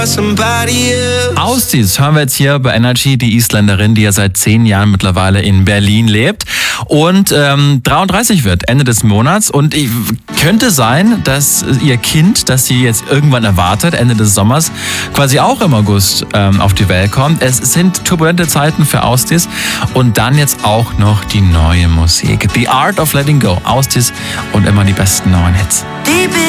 Ausziehs hören wir jetzt hier bei Energy, die Isländerin, die ja seit 10 Jahren mittlerweile in Berlin lebt und 33 wird Ende des Monats. Und könnte sein, dass ihr Kind, das sie jetzt irgendwann erwartet, Ende des Sommers, quasi auch im August auf die Welt kommt. Es sind turbulente Zeiten für Ausziehs und dann jetzt auch noch die neue Musik. The Art of Letting Go. Ausziehs und immer die besten neuen Hits.